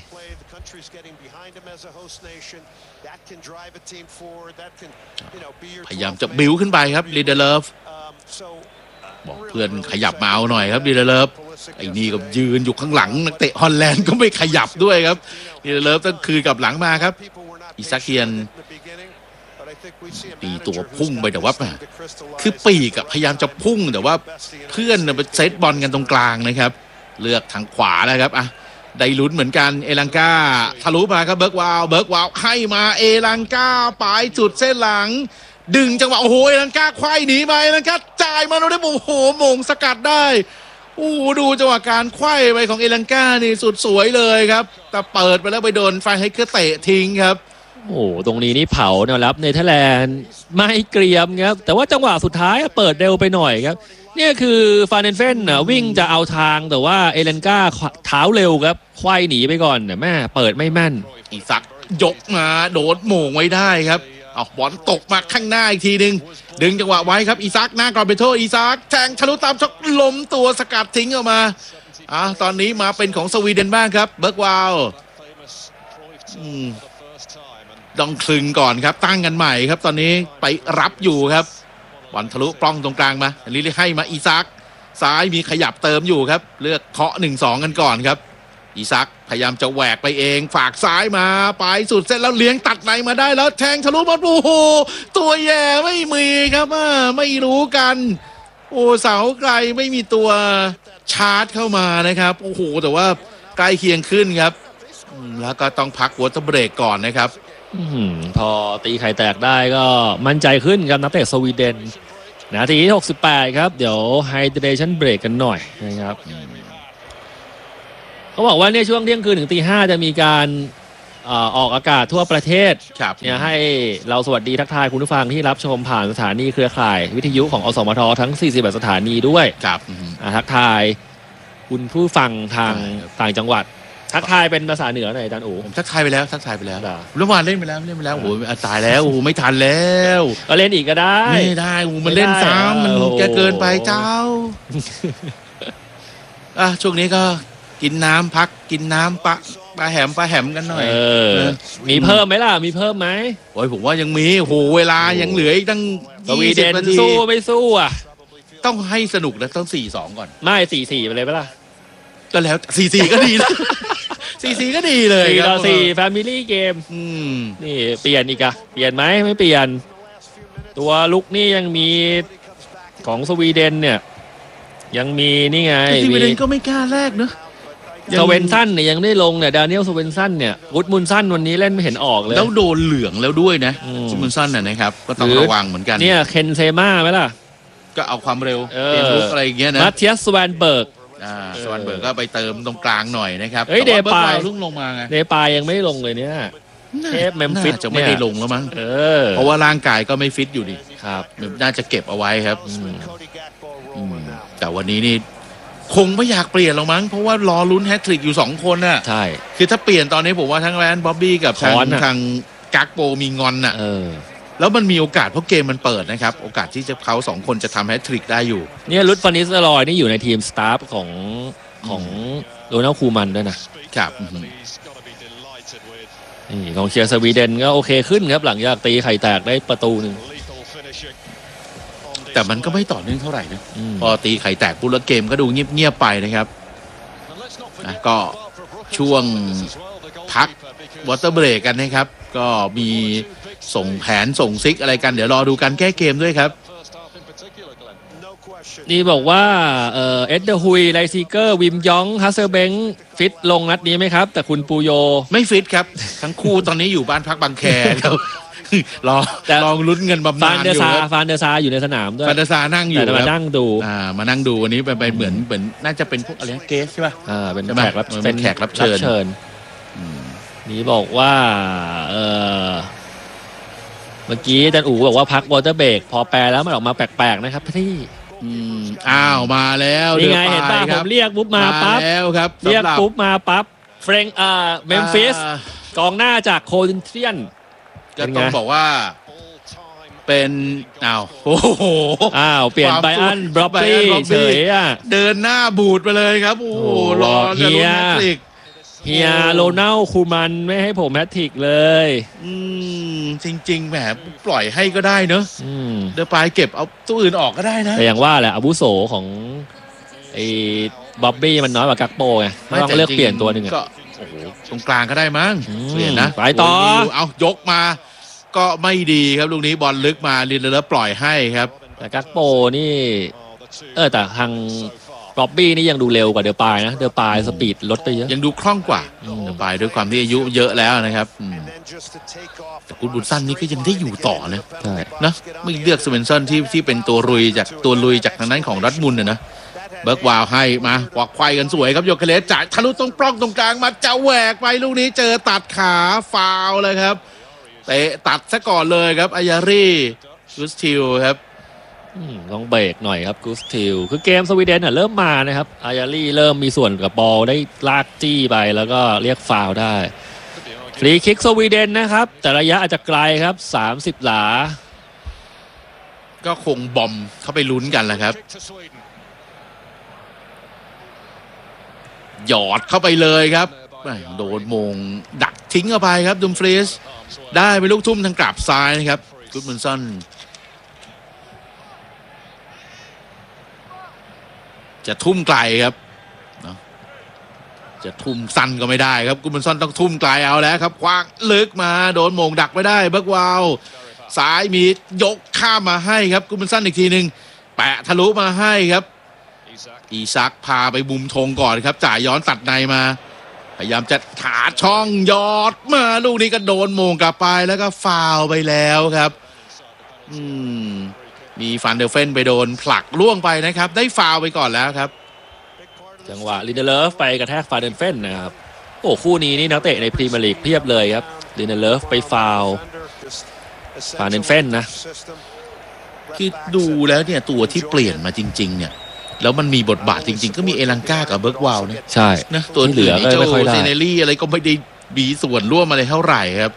พยายามจะบิ้วขึ้นไปครับลีเดเลฟบอกเพื่อนขยับมาเอาหน่อยครับลีเดเลฟไอ้นี่ก็ยืนอยู่ข้างหลังนักเตะฮอลแลนด์ก็ไม่ขยับด้วยครับลีเดเลฟต้องคืนกับหลังมาครับอิซาเคียนตีตัวพุ่งไปแต่ว่าคือปีกพยายามจะพุ่งแต่ว่าเพื่อนไปเซตบอลกันตรงกลางนะครับเลือกทางขวาแล้วครับอ่ะได้ลุ้นเหมือนกันเอลังกาทะลุมาครับเบิร์กวาวเบิร์กวาวให้มาเอลังกาปลายจุดเส้นหลังดึงจังหวะโอ้โหเอลังกาควายหนีมาเอลังกาจ่ายมาโอ้โหโมงสกัดได้โอ้ดูจังหวะการควายไปของเอลังกานี่สุดสวยเลยครับแต่เปิดไปแล้วไปโดนไฟให้เกอร์เตะทิ้งครับโอ้ตรงนี้นี่เผาแนวรับเนเธอร์แลนด์ไม่เกรียมครับแต่ว่าจังหวะสุดท้ายเปิดเร็วไปหน่อยครับเนี่ยคือฟาเนนเฟนนะวิ่งจะเอาทางแต่ว่าเอเลนกาเท้าเร็วครับควายหนีไปก่อนเนี่ยแม่เปิดไม่แม่นอีซักยกมาโดดโหม่งไว้ได้ครับเอาบอลตกมาข้างหน้าอีกทีนึงดึงจังหวะไว้ครับอีซักหน้ากรอบเบโทอีซักแทงทะลุตามช็อตล้มตัวสกัดทิ้งออกมาอ่ะตอนนี้มาเป็นของสวีเดนบ้างครับเบิร์กวาลดองคลึงก่อนครับตั้งกันใหม่ครับตอนนี้ไปรับอยู่ครับบอลทะลุปล้องตรงกลางมาลิลิให้มาอีซักซ้ายมีขยับเติมอยู่ครับเลือกเคาะ หนึ่งสอง กันก่อนครับอีซักพยายามจะแหวกไปเองฝากซ้ายมาไปสุดเส้นแล้วเลี้ยงตัดในมาได้แล้วแทงทะลุบอลโอ้โหตัวแย่ไม่มีครับไม่รู้กันโอ้เสาไกลไม่มีตัวชาร์จเข้ามานะครับโอ้โหแต่ว่าใกล้เคียงขึ้นครับแล้วก็ต้องพักวอเตอร์เบรกก่อนนะครับพอตีไข่แตกได้ก็มั่นใจขึ้นครับนักเตะสวีเดนนาทีที่หกสิบแปดครับเดี๋ยวไฮเดรชั่นเบรกกันหน่อยนะครับเขาบอกว่าเนี่ยช่วงเที่ยงคืนถึงตีห้าจะมีการออกอากาศทั่วประเทศเนี่ยให้เราสวัสดีทักทายคุณผู้ฟังที่รับชมผ่านสถานีเครือข่ายวิทยุของอสมททั้งสี่สิบแปดสถานีด้วยครับทักทายคุณผู้ฟังทางต่างจังหวัดทักทายเป็นภาษาเหนือหน่อยอาจารย์อู๋ผมทักทายไปแล้วทักทายไปแล้วเมื่อวานเล่นไปแล้วเล่นไปแล้วโอ้โหตายแล้วโอ้โหไม่ทันแล้วก็เล่นอีกก็ได้ไม่ได้โอ้มันเล่นซ้ำมันจะเกินไปเจ้าอ่ะช่วงนี้ก็กินน้ำพักกินน้ำปะปลาแหมปลาแหมกันหน่อยเออมีเพิ่มไหมล่ะมีเพิ่มไหมโอ้ยผมว่ายังมีโอ้โหเวลายังเหลืออีกตั้งสวีเดนสู้ไม่สู้อ่ะต้องให้สนุกนะต้องสี่สองก่อนไม่สี่สี่ไปเลยไหมล่ะก็แล้วสี่สี่ก็ดีนะสี่สี่ก็ดีเลยสี่ต่อสี่แฟมิลี่เกมนี่เปลี่ยนอีกอะเปลี่ยนไหมไม่เปลี่ยนตัวลุกนี่ยังมีของสวีเดนเนี่ยยังมีนี่ไงสวีเดนก็ไม่กล้าแรกเนอะสเวนซันเนี่ยยังได้ลงเนี่ยดานิเอลสเวนซันเนี่ยวุฒมุนซันวันนี้เล่นไม่เห็นออกเลยแล้วโดนเหลืองแล้วด้วยนะสเวนซันน่ะนะครับก็ต้องระวังเหมือนกันเนี่ยเคนเซม่าไหมล่ะก็เอาความเร็วเกมลุกอะไรอย่างเงี้ยนะมาเทียสสแวนเบิร์กอ่าสวันเบิร์กก็ไปเติมตรงกลางหน่อยนะครับเฮ้ยเดปายลุ่งลงมาไงเดปายยังไม่ลงเลยเนี่ยเทปเมมฟิสจะไม่ได้ลงแล้วมั้งเออเพราะว่าร่างกายก็ไม่ฟิตอยู่ดิครับน่าจะเก็บเอาไว้ครับแต่วันนี้นี่คงไม่อยากเปลี่ยนหรอกมั้งเพราะว่ารอลุ้นแฮตทริกอยู่สองคนน่ะใช่คือถ้าเปลี่ยนตอนนี้ผมว่าทั้งแรนบ๊อบบี้กับทางทางกักโปมีงอนน่ะแล้วมันมีโอกาสเพราะเกมมันเปิดนะครับโอกาสที่จะเขาสองคนจะทำแฮตทริกได้อยู่เนี่ยลุดฟานิสลอยนี่อยู่ในทีมสตาฟของของโรนัลคูมันด้วยนะครับนี่ของเชียร์สวีเดนก็โอเคขึ้นครับหลังจากตีไข่แตกได้ประตูหนึ่งแต่มันก็ไม่ต่อเนื่องเท่าไหร่นะพอตีไข่แตกปุ๊บแล้วเกมก็ดูเงียบๆไปนะครับนะก็ช่วงพักวอเตอร์เบรกกันนะครับก็มีส่งแผนส่งซิกอะไรกันเดี๋ยวรอดูการแก้เกมด้วยครับนี่บอกว่าเอ่อเอ็ดเดอร์ฮุยไลซีเกอร์วิมยองฮัสเซอร์เบงฟิตลงนัดนี้ไหมครับแต่คุณปูโยไม่ฟิตครับทั้งคู่ตอนนี้อยู่บ้านพักบางแคครับรอลองลุ้นเงินบำนาญอยู่ฟานเดอร์ซาอยู่ในสนามด้วยฟานเดอร์ซานั่งอยู่มานั่งดูอ่ามานั่งดูวันนี้เป็นเหมือนเหมือนน่าจะเป็นพวกอะไรเกสใช่ป่ะอ่าเป็นแขกรับเป็นแขกรับเชิญนี่บอกว่าเออเมื่อกี้อาจารย์อู๋บอกว่าพักวอเตอร์เบรกพอแปลแล้วมันออกมาแปลกๆนะครับพี่อ้าวมาแล้วนี่ไงเห็นป่ะผมเรียกปุ๊บมาปั๊บแล้วครับเรียกปุ๊บมาปั๊บเฟรงอ่าเมมฟิสกองหน้าจากโคลินเทียนก็ต้องบอกว่าเป็นอ้าวโอ้โหอ้าวเปลี่ยนไบอันบล็อบบี้เฉยอ่ะเดินหน้าบูดไปเลยครับโอ้โหรอจะลุ้นแฮตทริกเฮียโรนัลคูมันไม่ให้ผมแฮตทริกเลยอืมจริงๆแหมปล่อยให้ก็ได้เนอะเดี๋ยวปลายเก็บเอาตัวอื่นออกก็ได้นะแต่อย่างว่าแหละอาวุโสของไอ้บ๊อบบี้มันน้อยกว่ากักโปไงต้องเลือกเปลี่ยนตัวหนึ่งก็โอ้โหตรงกลางก็ได้มั้งเปลี่ยนนะไปต่อเอายกมาก็ไม่ดีครับลูกนี้บอลลึกมาลินแล้วปล่อยให้ครับแต่กักโปนี่เออแต่ทางบ๊อบบี้นี่ยังดูเร็วกว่าเดอปายนะเดอปายสปีดลดไปเยอะยังดูคล่องกว่าเดอปายด้วยความที่อายุเยอะแล้วนะครับแต่คุณบุญสั้นนี่ก็ยังได้อยู่ต่อนะนะไม่เลือกสเวนซันที่ที่เป็นตัวลุยจากตัวลุยจากทางนั้นของรัดมุนนะเบิร์กวาวให้มาควักไขว้กันสวยครับโยเคเลสจ่ายทะลุตรงปล้องตรงกลางมาจะแหวกไปลูกนี้เจอตัดขาฟาวเลยครับเตะตัดซะก่อนเลยครับอายารียูสติลครับอืมต้องเบรกหน่อยครับกูสติลคือเกมสวีเดนอ่ะเริ่มมานะครับอายารี่เริ่มมีส่วนกับบอลได้ลากจี้ไปแล้วก็เรียกฟาวล์ได้ฟรีคิกสวีเดนนะครับแต่ระยะอาจจะไกลครับสามสิบหลาก็คงบอมเข้าไปลุ้นกันแหละครับหยอดเข้าไปเลยครับโดนมงดักทิ้งเข้าไปครับดุมฟรีสได้ไปลูกทุ่มทางกราบซ้ายนะครับกุดมุนสันจะทุ่มไกลครับจะทุ่มสั้นก็ไม่ได้ครับกุดมุนสันต้องทุ่มไกลเอาแล้วครับคว้างลึกมาโดนมงดักไม่ได้เบิร์กวาวซ้ายมียกข้ามมาให้ครับกุดมุนสันอีกทีหนึ่งแปะทะลุมาให้ครับอีซักพาไปมุมธงก่อนครับจ่ายย้อนตัดในมาพยายามจะหาช่องยอดมาลูกนี้ก็โดนโมงกลับไปแล้วก็ฟาวไปแล้วครับอืมมีฟันเดอร์เฟนไปโดนผลักล่วงไปนะครับได้ฟาวไปก่อนแล้วครับจังหวะลินเดเลฟไปกระแทกฟาเดนเฟนนะครับโอ้คู่นี้นี่นักเตะในพรีเมียร์ลีกเพียบเลยครับลินเดเลฟไปฟาวฟาเดนเฟนนะคือดูแล้วเนี่ยตัวที่เปลี่ยนมาจริงๆเนี่ยแล้วมันมีบทบาทจริงๆก็มีเอลังกากับเบิร์กวาวเนี่ยใช่นะตัวเหลือก็ไม่ค่อยได้เซเนลี่อะไรก็ไม่ได้มีส่วนร่วมอะไรเท่าไหร่ครับ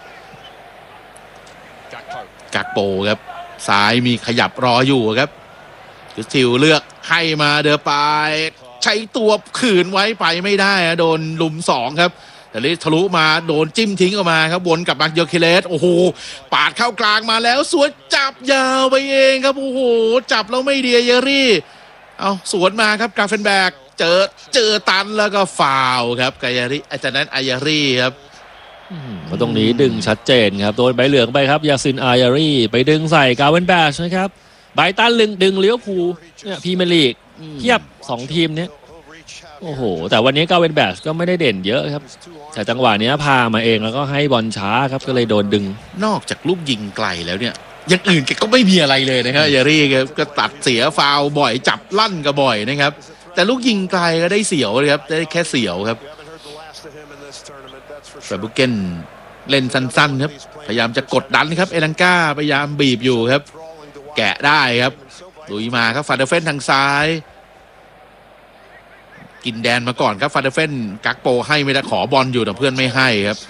กักโปครับซ้ายมีขยับรออยู่ครับคือซิลเลือกให้มาเดอปายใช้ตัวขืนไว้ไปไม่ได้โดนลุมสองครับแต่ลิทะลุมาโดนจิ้มทิ้งออกมาครับวนกลับมาเยอร์เคเลสโอ้โหปาดเข้ากลางมาแล้วสวนจับยาวไปเองครับโอ้โหจับแล้วไม่ดีเยอรี่เอาสวนมาครับกราเฟนแบกเจอเจอตันแล้วก็ฟาวครับกายาริอาจารย์นั้นอายารี่ครับมาตรงนี้ดึงชัดเจนครับโดนใบเหลืองไปครับยาซินอายารี่ไปดึงใส่กาเวนแบชนะครับไบตันลึงดึงเลี้ยวภูเนี่ยพรีเมียร์ลีกเทียบสองทีมเนี้ยโอ้โหแต่วันนี้กาเวนแบชก็ไม่ได้เด่นเยอะครับแต่จังหวะนี้พามาเองแล้วก็ให้บอลช้าครับก็เลยโดนดึงนอกจากลูกยิงไกลแล้วเนี่ยอย่างอื่นก็ไม่มีอะไรเลยนะครับยารี่ก็ตัดเสียฟาวบ่อยจับลั่นก็บ่อยนะครับแต่ลูกยิงไกลก็ได้เสียวเลยครับได้แค่เสียวครับแฟร์บุเกนเล่นสั้นๆครับพยายามจะกดดันครับเอลังกาพยายามบีบอยู่ครับแกะได้ครับลุยมาครับฟาเดเฟนทางซ้ายกินแดนมาก่อนครับฟาเดเฟนกักโปให้ไม่ได้ขอบอลอยู่แต่เพื่อนไม่ให้ครับ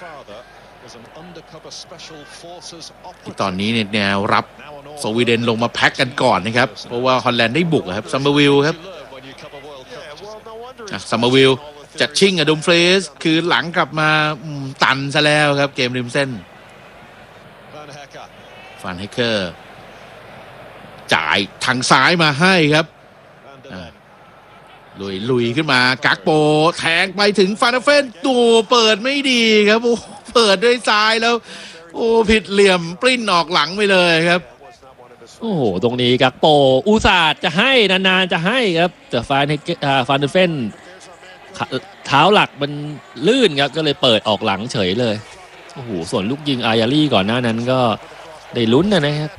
ที่ตอนนี้เนี่ยแนวรับสวีเดนลงมาแพ็กกันก่อนนะครับเพราะว่าฮอลแลนด์ได้บุกครับซัมเมอร์วิลครับซัมเมอร์วิลจะชิงกับดุมฟรีสคือหลังกลับมาตันซะแล้วครับเกมริมเส้นฟานเฮเกอร์จ่ายทางซ้ายมาให้ครับลุยลุยขึ้นมากักโปแทงไปถึงฟานเฟนตัวเปิดไม่ดีครับโอ้เปิดด้วยซ้ายแล้วโอ้ผิดเหลี่ยมปริ้นออกหลังไปเลยครับโอ้โหตรงนี้กักโปอุตส่าห์จะให้นานๆจะให้ครับแต่ฟานเฮเกอร์ฟานเฟนเท้าหลักมันลื่นครับก็เลยเปิดออกหลังเฉยเลยโอ้โหส่วนลูกยิงอายารี่ก่อนหน้านั้นก็ได้ลุ้นนะครับ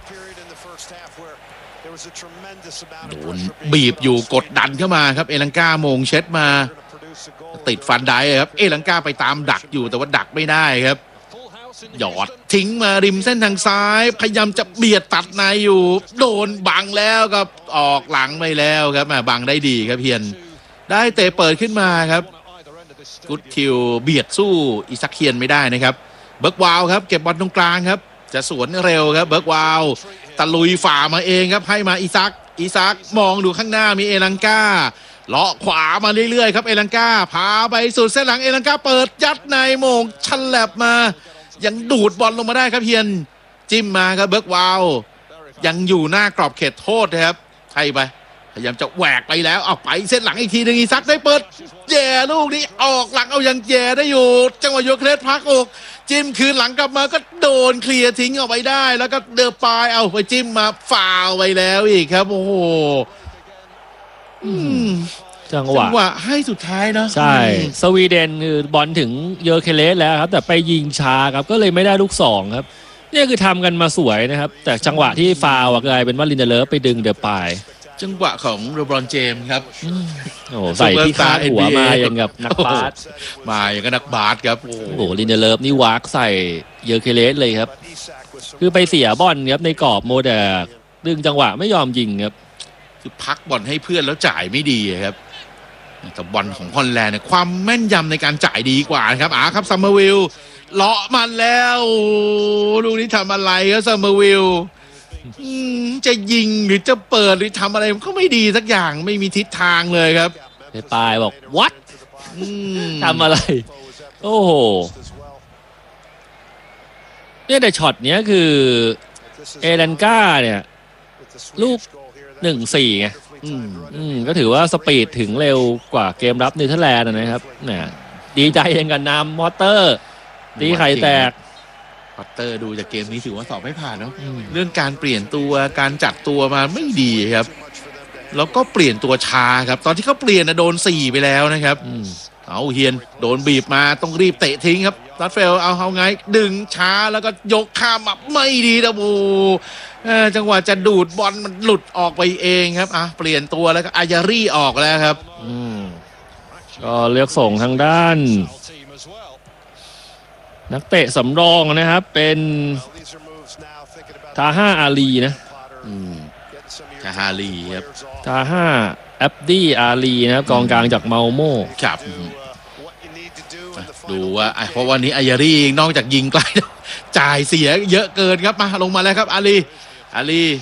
โดนบีบอยู่กดดันเข้ามาครับเอลังกาโมงเช็ดมาติดฟันได้ครับเอลังกาไปตามดักอยู่แต่ว่าดักไม่ได้ครับหยอดทิ้งมาริมเส้นทางซ้ายพยายามจะเบียดตัดในอยู่โดนบังแล้วก็ออกหลังไปแล้วครับมาบังได้ดีครับเพียนได้เตะเปิดขึ้นมาครับกุดทิวเบียดสู้อิซักเคียนไม่ได้นะครับเบิร์กวาวครับเก็บบอลตรงกลางครับจะสวนเร็วครับเบิร์กวาวตะลุยฝ่ามาเองครับให้มาอิซักอิซักมองดูข้างหน้ามีเอลังกาเลาะขวามาเรื่อยๆครับเอลังกาพาไปสุดเส้นหลังเอลังกาเปิดยัดในโมงชันแลบมายังดูดบอลลงมาได้ครับเพียนจิ้มมาครับเบิร์กวาวยังอยู่หน้ากรอบเขตโทษนะครับให้ไปพยายามจะแหวกไปแล้วเอาไปเส้นหลังอีกทีนึงอีซักได้เปิดแย่ลูกนี้ออกหลังเอายังแย่ได้อยู่จังหวะยกเคลสพักอกจิ้มคืนหลังกลับมาก็โดนเคลียร์ทิ้งออกไปได้แล้วก็เดือปลายเอาไปจิ้มมาฟาวไปแล้วอีกครับโอ้โหจังหวะจังหวะให้สุดท้ายเนาะใช่สวีเดนคือบอลถึงเยอร์เคเลสแล้วครับแต่ไปยิงช้าครับก็เลยไม่ได้ลูกสองครับนี่คือทำกันมาสวยนะครับแต่จังหวะที่ฟาวกลายเป็นว่าลินเดเลฟไปดึงเดือปลายจังหวะของโรบรอนเจมส์ครับโอ้ใส่ที่คาดหัวมาอย่างกับนักบาสมาอย่างกับนักบาสครับโอ้โหลินเดเลฟนี่วากใส่เยอร์เคเลสเลยครับคือไปเสียบอลครับในกรอบโมเดลดึงจังหวะไม่ยอมยิงครับคือพักบอลให้เพื่อนแล้วจ่ายไม่ดีครับแต่บอลของฮอลแลนด์เนี่ยความแม่นยำในการจ่ายดีกว่านะครับอ่าครับซัมเมอร์วิลเลาะมันแล้วลูกนี้ทำอะไรครับซัมเมอร์วิลจะยิงหรือจะเปิดหรือทำอะไรมันก็ไม่ดีสักอย่างไม่มีทิศทางเลยครับในปลายบอก what ทำอะไรโอ้โหเนี่ยแต่ช็อตเนี้ยคือเอเลนก้าเนี่ยลูกหนึ่งสี่ไงอืมอืมก็ถือว่าสปีดถึงเร็วกว่าเกมรับเนเธอร์แลนด์นะครับเนี่ยดีใจเองกันนำมอเตอร์ตีไข่แตกมอเตอร์ดูจากเกมนี้ถือว่าสอบไม่ผ่านเนาะเรื่องการเปลี่ยนตัวการจัดตัวมาไม่ดีครับแล้วก็เปลี่ยนตัวช้าครับตอนที่เขาเปลี่ยนนะโดนสี่ไปแล้วนะครับเอาเฮียนโดนบีบมาต้องรีบเตะทิ้งครับลัดเฟลเอาเอาไงดึงช้าแล้วก็ยกข้ามมาไม่ดีนะบูจังหวะจะดูดบอลมันหลุดออกไปเองครับอ่ะเปลี่ยนตัวแล้วก็อายารี่ออกแล้วครับอืมก็เลือกส่งทางด้านนักเตะสำรองนะครับเป็นทาห้าอาลีนะอืมทาฮาลีครับทาห้าแอบดี้อาลีนะครับกองกลางจากเมาโม่ครับดูว่าเพราะวันนี้อายารี่นอกจากยิงไกลจ่ายเสียเยอะเกินครับมาลงมาแล้วครับอาลีอาลี